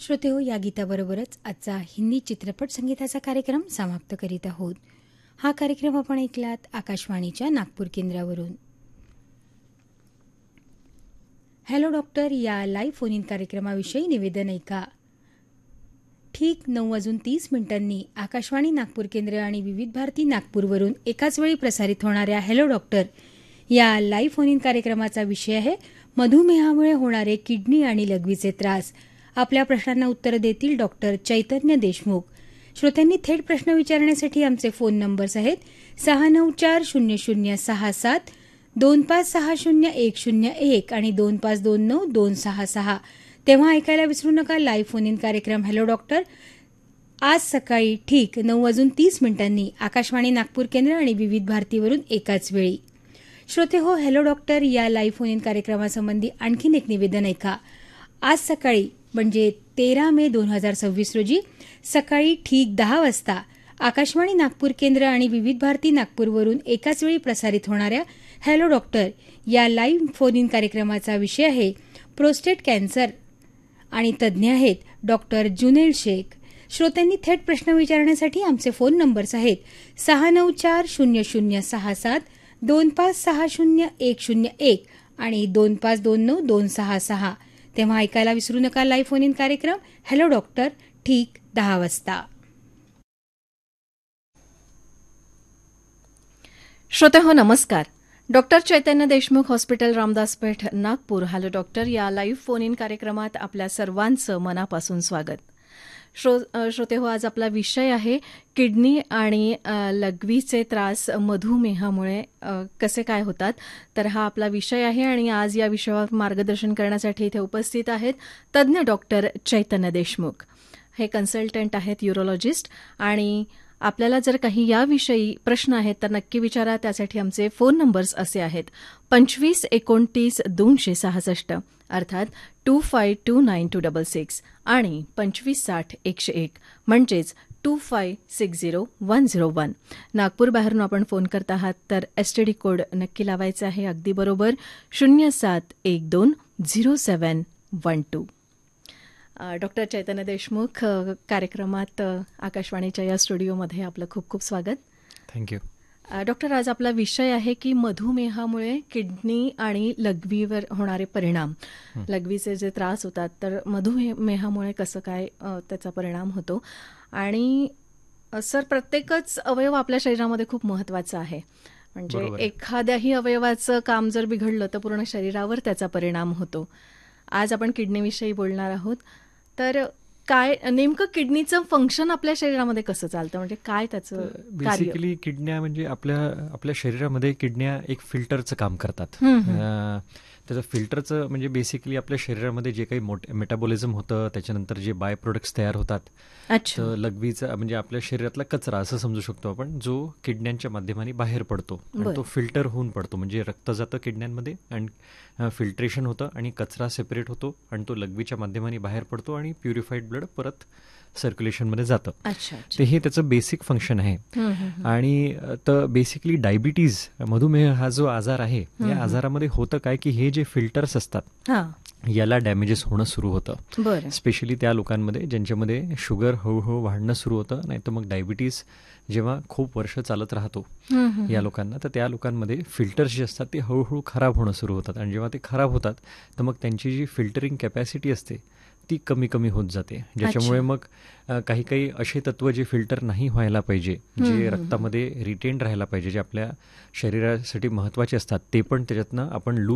श्रोतेहो, या गीताबरोबरच आजचा हिंदी चित्रपट संगीताचा कार्यक्रम समाप्त करीत आहोत. हा कार्यक्रम आपण ऐकलात आकाशवाणीच्या नागपूर केंद्रावरून. हॅलो डॉक्टर या लाईव्ह फोन इन कार्यक्रमाविषयी निवेदन ऐका. ठीक 9:30 आकाशवाणी नागपूर केंद्र आणि विविध भारती नागपूरवरून एकाच वेळी प्रसारित होणाऱ्या हॅलो डॉक्टर या लाईव्ह फोन इन कार्यक्रमाचा विषय आहे मधुमेहामुळे होणारे किडनी आणि लघवीचे त्रास. आपल्या प्रश्नांना उत्तर देतील डॉक्टर चैतन्य देशमुख. श्रोत्यांनी थेट प्रश्न विचारण्यासाठी आमचे फोन नंबर्स आहेत 6940067 25600101 आणि 2529 तेव्हा ऐकायला विसरू नका लाईव्ह फोन इन कार्यक्रम हॅलो डॉक्टर आज सकाळी ठीक 9:30 आकाशवाणी नागपूर केंद्र आणि विविध भारतीवरून एकाच वेळी. श्रोते हो, हॅलो डॉक्टर या लाईव्ह फोन इन कार्यक्रमासंबंधी आणखीन एक निवेदन ऐका. आज सकाळी म्हणजे 13 मे 2026 रोजी सकाळी ठीक 10 वाजता आकाशवाणी नागपूर केंद्र आणि विविध भारती नागपूरवरून एकाच वेळी प्रसारित होणाऱ्या हॅलो डॉक्टर या लाईव्ह फोन इन कार्यक्रमाचा विषय आहे प्रोस्टेट कॅन्सर आणि तज्ज्ञ आहेत डॉक्टर जुनेल शेख. श्रोत्यांनी थेट प्रश्न विचारण्यासाठी आमचे फोन नंबर्स आहेत 6940067 25600101 आणि 2529 तेव्हा ऐकायला विसरू नका लाईव्ह फोन इन कार्यक्रम हॅलो डॉक्टर ठीक 10 वाजता. श्रोते हो, नमस्कार. डॉक्टर चैतन्य Deshmukh hospital Ramdaspeth Nagpur hello doctor या लाईव्ह फोन इन कार्यक्रमात आपल्या सर्वांचं मनापासून स्वागत. श्रोते हो, आज आपला विषय आहे किडनी आणि लघवीचे त्रास मधुमेहामुळे कसे काय होतात. तर हा आपला विषय आहे आणि आज या विषयावर मार्गदर्शन करण्यासाठी इथे उपस्थित आहेत तज्ज्ञ डॉक्टर चैतन्य देशमुख. हे कन्सल्टंट आहेत, युरोलॉजिस्ट. आणि आपल्याला जर काही याविषयी प्रश्न आहेत तर नक्की विचारा. त्यासाठी आमचे फोन नंबर्स असे आहेत 2529 अर्थात 2529 आणि 2560 म्हणजेच 2560 नागपूर बाहेरून आपण फोन करत आहात तर एसटीडी कोड नक्की लावायचा आहे. अगदी बरोबर 07120712. डॉक्टर चैतन्य देशमुख, कार्यक्रमात आकाशवाणीच्या या स्टुडिओमध्ये आपलं खूप खूप स्वागत. थँक्यू. डॉक्टर, आज आपला विषय आहे की मधुमेहामुळे किडनी आणि लघवीवर होणारे परिणाम. लघवीचे जे त्रास होतात तर मधुमेहामुळे कसं काय त्याचा परिणाम होतो. आणि सर, प्रत्येकच अवयव आपल्या शरीरामध्ये खूप महत्वाचा आहे. म्हणजे एखाद्याही अवयवाचं काम जर बिघडलं तर पूर्ण शरीरावर त्याचा परिणाम होतो. आज आपण किडनीविषयी बोलणार आहोत. तर काय नेमकं किडनीचं फंक्शन आपल्या शरीरामध्ये कसं चालतं, म्हणजे काय त्याचं बेसिकली किडन्या म्हणजे आपल्या शरीरामध्ये किडन्या एक फिल्टरचं काम करतात. त्याचं फिल्टरचं म्हणजे बेसिकली आपल्या शरीरामध्ये जे काही मेटाबॉलिझम होतं त्याच्यानंतर जे बाय प्रोडक्ट्स तयार होतात, तर लघवीचा म्हणजे आपल्या शरीरातला कचरा असं समजू शकतो आपण, जो किडन्यांच्या माध्यमाने बाहेर पडतो आणि तो फिल्टर होऊन पडतो. म्हणजे रक्त जातं किडन्यांमध्ये आणि फिल्ट्रेशन होतं आणि कचरा सेपरेट होतो आणि तो लघवीच्या माध्यमाने बाहेर पडतो आणि प्युरिफाईड ब्लड परत सर्क्युलेशनमध्ये जातं. तर हे त्याचं बेसिक फंक्शन आहे. आणि तर बेसिकली डायबिटीज, मधुमेह हा जो आजार आहे, या आजारामध्ये होतं काय की हे जे फिल्टर्स असतात याला डॅमेजेस होणं सुरू होतं. स्पेशली त्या लोकांमध्ये ज्यांच्यामध्ये शुगर हळूहळू वाढणं सुरू होतं, नाही तर मग डायबिटीज जेव्हा खूप वर्ष चालत राहतो या लोकांना, तर त्या लोकांमध्ये फिल्टर्स जे असतात ते हळूहळू खराब होणं सुरू होतात. आणि जेव्हा ते खराब होतात तर मग त्यांची जी फिल्टरिंग कॅपॅसिटी असते ती कमी कमी होत जाते. ज्याच्यामुळे मग काही काही असे तत्व जे फिल्टर नाही व्हायला पाहिजे, जे रक्तामध्ये रिटेन राहायला पाहिजे, जे आपल्या शरीरासाठी महत्त्वाचे असतात, ते पण त्याच्यातनं आपण लूज